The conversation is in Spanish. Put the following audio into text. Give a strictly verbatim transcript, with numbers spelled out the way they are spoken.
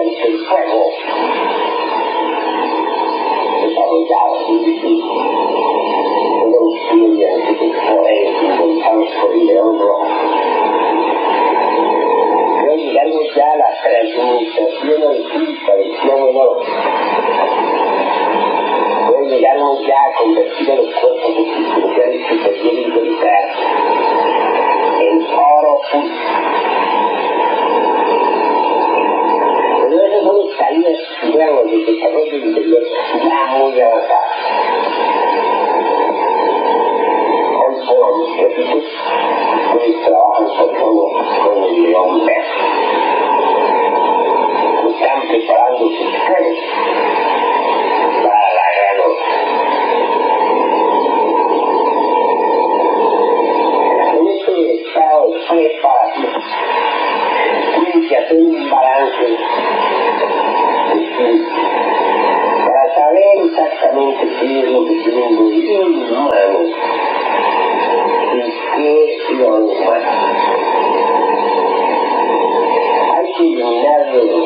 mediante el fuego desarrollado en distinto. Tenemos mediante el poder inventamos por el león rojo. Pero llegamos ya a la transmutación oculta del plomo en oro. Hoy llegamos ya a convertir a los cuerpos existenciales que se quieren encontrar en oro puro. Pero esas son estadios nuevos de desarrollo interior ya muy avanzados. Hoy por los repito, ustedes trabajan sobre todo con el león verde. Están preparando sus genes para la gran obra. En este estado de preparación tienen que hacer un balance de para saber exactamente qué es lo que tienen de inhumano y qué es lo humano. Hay que eliminar los